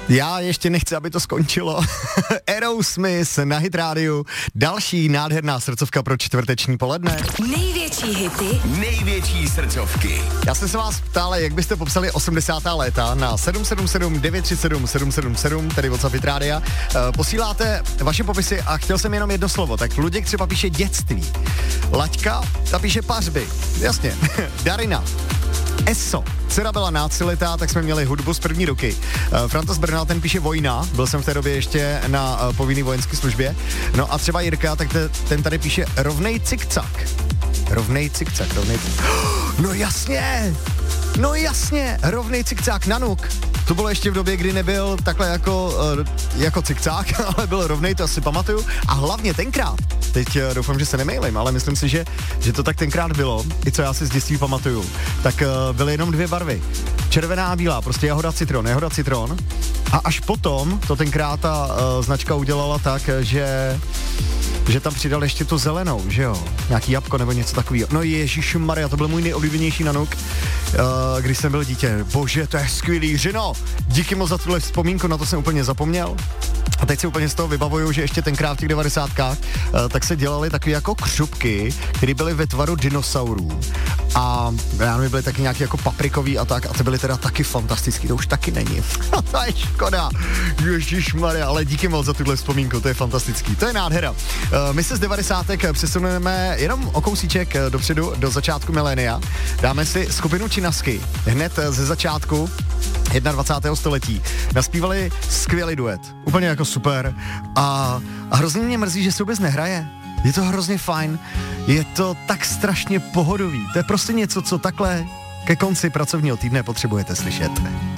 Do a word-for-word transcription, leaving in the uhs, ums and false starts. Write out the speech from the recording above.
Já ještě nechci, aby to skončilo. Aerosmith na Hit rádiu. Další nádherná srdcovka pro čtvrteční poledne. Největší hity. Největší srdcovky. Já jsem se vás ptal, jak byste popsali osmdesátá léta na sedm sedm sedm devět tři sedm sedm sedm sedm, tedy WhatsApp Hit rádia. Posíláte vaše popisy a chtěl jsem jenom jedno slovo. Tak Luděk třeba píše dětství. Laďka, ta píše pařby. Jasně. Darina. Eso. Dcera byla náctiletá, tak jsme měli hudbu z první ruky. Uh, Frantos Brnal, ten píše vojna, byl jsem v té době ještě na uh, povinný vojenské službě. No a třeba Jirka, tak te, ten tady píše rovnej cikcak. Rovnej cikcak, rovnej cikcak. No jasně, no jasně, rovnej cikcak, nanuk. To bylo ještě v době, kdy nebyl takhle jako, uh, jako cikcák, ale byl rovnej, to asi pamatuju. A hlavně tenkrát, teď uh, doufám, že se nemejlím, ale myslím si, že, že to tak tenkrát bylo, i co já si z dětství pamatuju, tak uh, byly jenom dvě barvy. Červená a bílá, prostě jahoda citron, jahoda citron. A až potom to tenkrát ta uh, značka udělala tak, že že tam přidal ještě tu zelenou, že jo? Nějaký jabko nebo něco takového. No ježišmarja, to byl můj nejoblíbenější nanuk, uh, když jsem byl dítě. Bože, to je skvělý, Žino! Díky moc za tuhle vzpomínku, na to jsem úplně zapomněl. A teď si úplně z toho vybavuju, že ještě tenkrát v těch devadesátkách uh, tak se dělaly takové jako křupky, které byly ve tvaru dinosaurů. A já nevím, byly taky nějaký jako paprikový a tak, a ty byly teda taky fantastický, to už taky není. To je škoda. Ježišmarja, ale díky moc za tuhle vzpomínku, to je fantastický, to je nádhera. Uh, my se z devadesátek přesuneme jenom o kousíček dopředu do začátku milénia. Dáme si skupinu Činasky hned ze začátku dvacátého prvního století. Naspívali skvělý duet, úplně jako super a, a hrozně mě mrzí, že se vůbec nehraje. Je to hrozně fajn, je to tak strašně pohodový, to je prostě něco, co takhle ke konci pracovního týdne potřebujete slyšet.